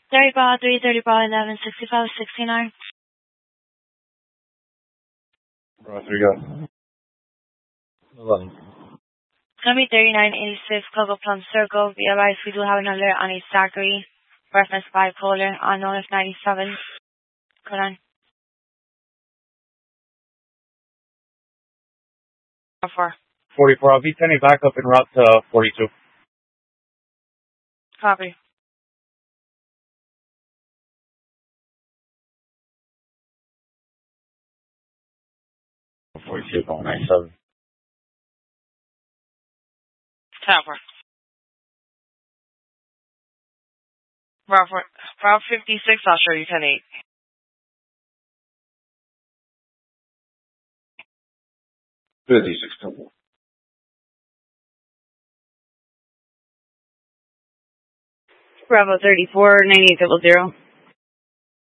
30 ball 3, 30 ball 11, 65, 69. Bravo 3, go. 11. It's going to be 3986 Cocoa Plum Circle. Be advised, we do have an alert on a Zachary. Reference bipolar. Unknown if 97. Go on. 4. 44. I'll be sending back up en route to 42. Copy. 42 going 97. Tower. Route 56, I'll show you 10-8. Bravo 34, 9800.